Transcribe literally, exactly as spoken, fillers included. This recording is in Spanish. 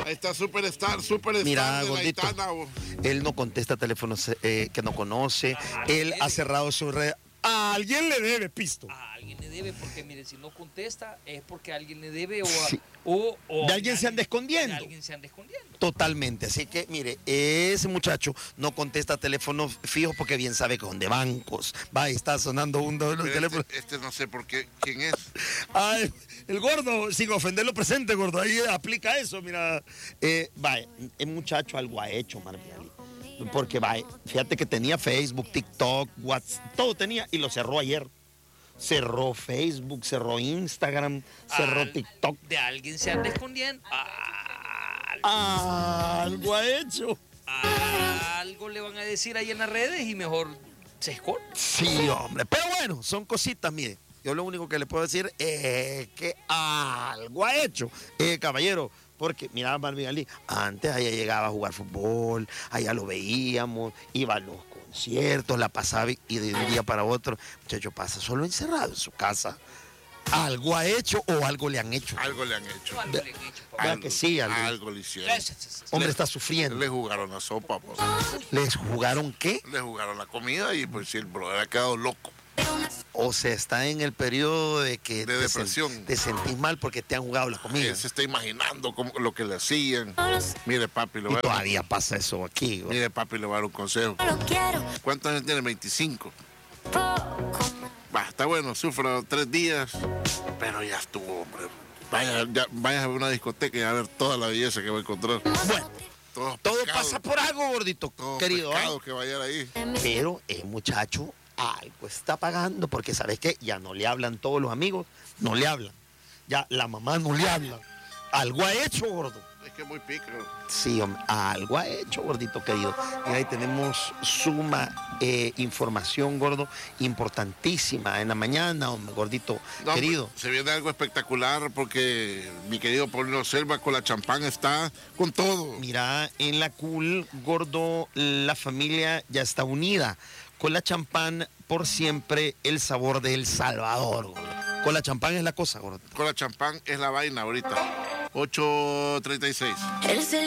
Ahí está Superstar, Superstar. Mira, de gordito, la Itana, bo. él no contesta teléfonos eh, que no conoce, Ah, él debe. ha cerrado su red. A alguien le debe, pisto. A alguien le debe, porque mire, si no contesta es porque alguien le debe o, a- Sí. o, o De alguien se anda escondiendo. De alguien se anda escondiendo. Totalmente, así que mire, ese muchacho no contesta teléfonos fijos porque bien sabe que son de bancos. Va, y está sonando un doble Pero teléfono. Este, este no sé por qué, quién es. Ay, el gordo, sin ofenderlo presente, gordo, ahí aplica eso, mira. Eh, va, el muchacho algo ha hecho, Marviali. Porque va, fíjate que tenía Facebook, TikTok, WhatsApp, todo tenía y lo cerró ayer. Cerró Facebook, cerró Instagram, cerró Al- TikTok. De alguien se anda escondiendo. Al- Algo ha hecho. algo le van a decir ahí en las redes y mejor se esconde. Sí, hombre. Pero bueno, son cositas, mire. Yo lo único que le puedo decir es que algo ha hecho, eh, caballero. Porque, mira, Marvin Ali, antes allá llegaba a jugar fútbol, allá lo veíamos, iba a los conciertos, la pasaba y de un día para otro, muchacho, pasa solo encerrado en su casa. ¿Algo ha hecho o algo le han hecho? Algo le han hecho. No, algo le han hecho, papá. Vea que sí, algo. Algo le hicieron. Ese, ese, ese. Hombre, Le- está sufriendo. Le jugaron la sopa, pues. ¿Les jugaron qué? Le jugaron la comida y pues sí, el brother ha quedado loco. O se está en el periodo de que De te, depresión. sen- te sentís mal porque te han jugado la comida. Él se está imaginando cómo- lo que le hacían. Mire, papi, le Y voy a dar, todavía pasa eso aquí. güey. mire, papi, le voy a dar un consejo. Lo quiero ¿Cuántos años tiene? veinticinco. poco más. Va, está bueno, sufra tres días, pero ya estuvo, hombre. Vaya, ya, vaya a ver una discoteca y a ver toda la belleza que va a encontrar. Bueno, Todo, todo pescado, pasa por algo, gordito, todo querido. ¿ah? pescado que vaya ahí. Pero el muchacho algo está pagando porque, ¿sabes qué? Ya no le hablan todos los amigos, no le hablan. Ya la mamá no le habla. Algo ha hecho, gordo. Es que es muy pícaro. Sí, hombre, algo ha hecho, gordito querido. Y ahí tenemos suma eh, información, gordo, importantísima en la mañana, hombre, gordito No, querido. Se viene algo espectacular porque mi querido Paulino Selva con la champán está con todo. Mira, en la cool, gordo, la familia ya está unida. Con la champán, por siempre, el sabor de El Salvador, gordo. Con la champán es la cosa, gordo. Con la champán es la vaina ahorita. ocho treinta y seis. Él se